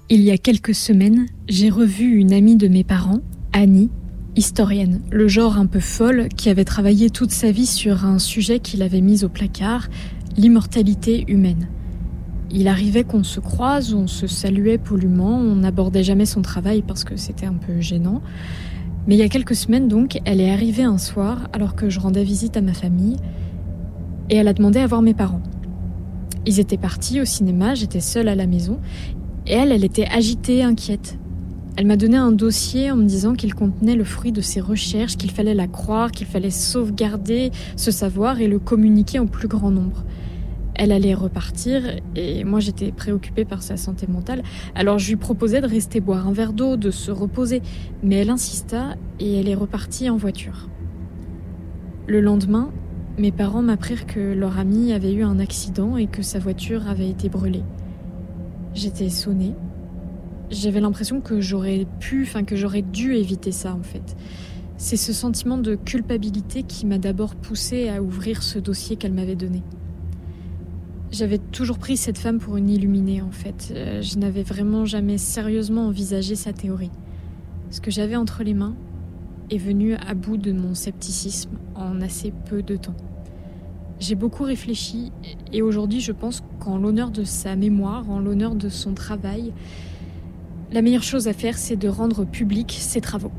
Il y a quelques semaines, j'ai revu une amie de mes parents, Annie, historienne, le genre un peu folle qui avait travaillé toute sa vie sur un sujet qu'il avait mis au placard, l'immortalité humaine. Il arrivait qu'on se croise, on se saluait poliment, on n'abordait jamais son travail parce que c'était un peu gênant. Mais il y a quelques semaines donc, elle est arrivée un soir alors que je rendais visite à ma famille et elle a demandé à voir mes parents. Ils étaient partis au cinéma, j'étais seule à la maison et elle était agitée, inquiète. Elle m'a donné un dossier en me disant qu'il contenait le fruit de ses recherches, qu'il fallait la croire, qu'il fallait sauvegarder ce savoir et le communiquer au plus grand nombre. Elle allait repartir et moi j'étais préoccupée par sa santé mentale. Alors je lui proposais de rester boire un verre d'eau, de se reposer. Mais elle insista et elle est repartie en voiture. Le lendemain, mes parents m'apprirent que leur ami avait eu un accident et que sa voiture avait été brûlée. J'étais sonnée. J'avais l'impression que j'aurais dû éviter ça en fait. C'est ce sentiment de culpabilité qui m'a d'abord poussée à ouvrir ce dossier qu'elle m'avait donné. J'avais toujours pris cette femme pour une illuminée en fait. Je n'avais vraiment jamais sérieusement envisagé sa théorie. Ce que j'avais entre les mains est venu à bout de mon scepticisme en assez peu de temps. J'ai beaucoup réfléchi et aujourd'hui je pense qu'en l'honneur de sa mémoire, en l'honneur de son travail, la meilleure chose à faire c'est de rendre public ses travaux.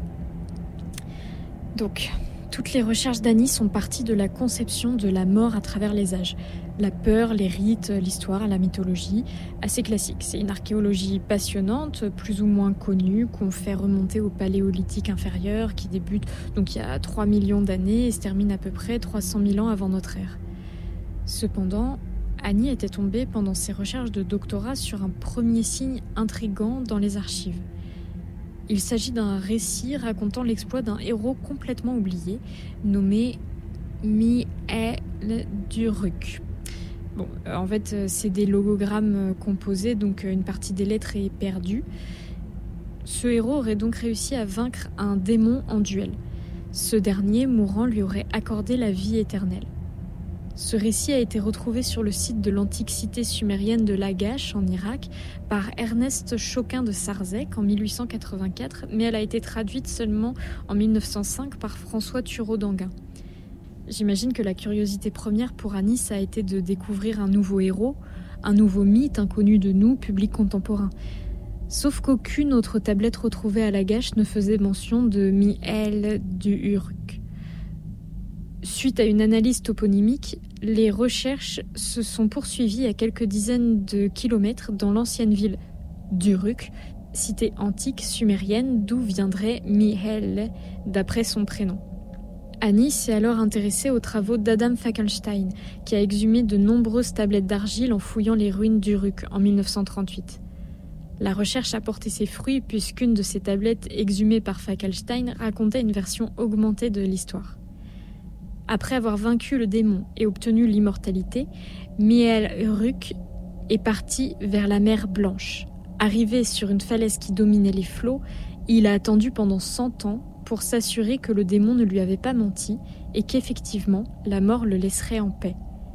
Donc, toutes les recherches d'Annie sont parties de la conception de la mort à travers les âges. La peur, les rites, l'histoire, la mythologie, assez classique. C'est une archéologie passionnante, plus ou moins connue, qu'on fait remonter au paléolithique inférieur, qui débute donc il y a 3 millions d'années et se termine à peu près 300 000 ans avant notre ère. Cependant, Annie était tombée pendant ses recherches de doctorat sur un premier signe intrigant dans les archives. Il s'agit d'un récit racontant l'exploit d'un héros complètement oublié, nommé Mihail Duruk. En fait, c'est des logogrammes composés, donc une partie des lettres est perdue. Ce héros aurait donc réussi à vaincre un démon en duel. Ce dernier, mourant, lui aurait accordé la vie éternelle. Ce récit a été retrouvé sur le site de l'antique cité sumérienne de Lagash en Irak par Ernest Choquin de Sarzec en 1884, mais elle a été traduite seulement en 1905 par François Thureau d'Anguin. J'imagine que la curiosité première pour Annie a été de découvrir un nouveau héros, un nouveau mythe inconnu de nous, public contemporain. Sauf qu'aucune autre tablette retrouvée à Lagash ne faisait mention de Mihail Duruk. Suite à une analyse toponymique, les recherches se sont poursuivies à quelques dizaines de kilomètres dans l'ancienne ville d'Uruk, cité antique sumérienne d'où viendrait Mihail d'après son prénom. Annie s'est alors intéressée aux travaux d'Adam Fackelstein, qui a exhumé de nombreuses tablettes d'argile en fouillant les ruines d'Uruk en 1938. La recherche a porté ses fruits puisqu'une de ces tablettes exhumées par Fackelstein racontait une version augmentée de l'histoire. Après avoir vaincu le démon et obtenu l'immortalité, Mihail Duruk est parti vers la mer Blanche. Arrivé sur une falaise qui dominait les flots, il a attendu pendant 100 ans pour s'assurer que le démon ne lui avait pas menti et qu'effectivement, la mort le laisserait en paix.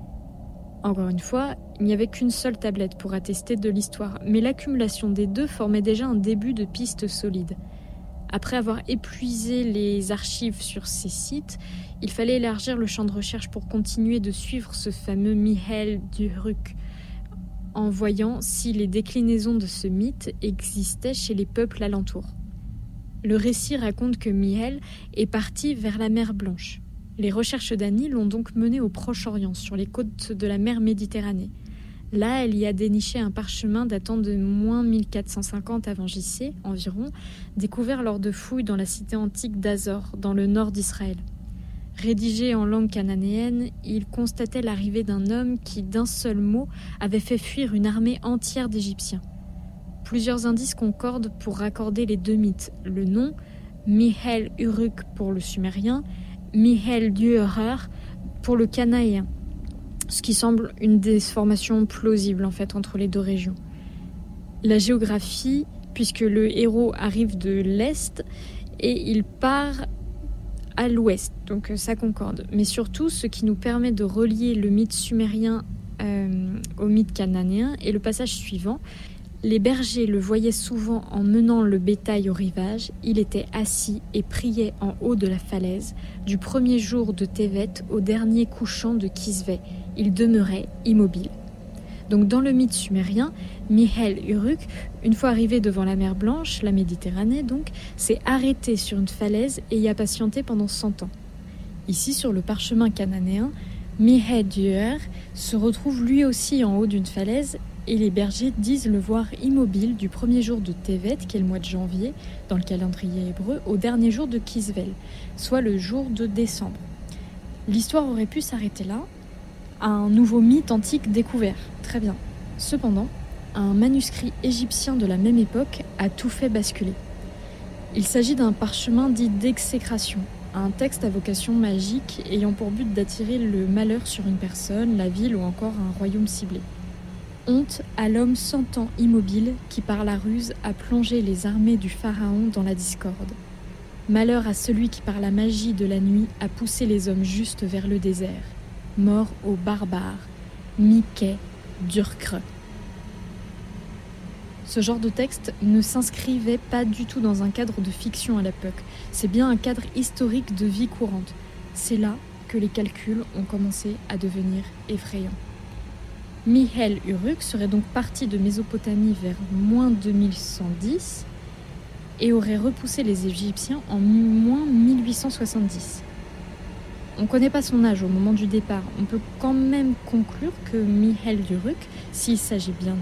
Encore une fois, il n'y avait qu'une seule tablette pour attester de l'histoire, mais l'accumulation des deux formait déjà un début de piste solide. Après avoir épuisé les archives sur ces sites, il fallait élargir le champ de recherche pour continuer de suivre ce fameux Mihail Duruk, en voyant si les déclinaisons de ce mythe existaient chez les peuples alentours. Le récit raconte que Mihail est parti vers la mer Blanche. Les recherches d'Annie l'ont donc mené au Proche-Orient, sur les côtes de la mer Méditerranée. Là, elle y a déniché un parchemin datant de -1450 avant JC, environ, découvert lors de fouilles dans la cité antique d'Azor, dans le nord d'Israël. Rédigé en langue cananéenne, il constatait l'arrivée d'un homme qui, d'un seul mot, avait fait fuir une armée entière d'Égyptiens. Plusieurs indices concordent pour raccorder les deux mythes. Le nom, Mihail Duruk pour le sumérien, Mihail Duruk pour le cananéen. Ce qui semble une des formations plausibles en fait entre les deux régions. La géographie, puisque le héros arrive de l'est et il part à l'ouest, donc ça concorde. Mais surtout, ce qui nous permet de relier le mythe sumérien au mythe cananéen est le passage suivant. Les bergers le voyaient souvent en menant le bétail au rivage. Il était assis et priait en haut de la falaise, du premier jour de Tevet au dernier couchant de Kisveh. Il demeurait immobile. Donc dans le mythe sumérien, Mihél-Uruk, une fois arrivé devant la mer Blanche, la Méditerranée donc, s'est arrêté sur une falaise et y a patienté pendant 100 ans. Ici, sur le parchemin cananéen, Mihél-Ur se retrouve lui aussi en haut d'une falaise et les bergers disent le voir immobile du premier jour de Tevet, qui est le mois de janvier, dans le calendrier hébreu, au dernier jour de Kisvel, soit le jour de décembre. L'histoire aurait pu s'arrêter là, un nouveau mythe antique découvert. Très bien. Cependant, un manuscrit égyptien de la même époque a tout fait basculer. Il s'agit d'un parchemin dit d'exécration, un texte à vocation magique ayant pour but d'attirer le malheur sur une personne, la ville ou encore un royaume ciblé. Honte à l'homme 100 ans immobile qui par la ruse a plongé les armées du pharaon dans la discorde. Malheur à celui qui par la magie de la nuit a poussé les hommes justes vers le désert. Mort aux barbares, Mickey Durkre. Ce genre de texte ne s'inscrivait pas du tout dans un cadre de fiction à l'époque. C'est bien un cadre historique de vie courante. C'est là que les calculs ont commencé à devenir effrayants. Mihél-Uruk serait donc parti de Mésopotamie vers moins 2110 et aurait repoussé les Égyptiens en moins 1870. On ne connaît pas son âge au moment du départ. On peut quand même conclure que Mihél-Uruk, s'il s'agit bien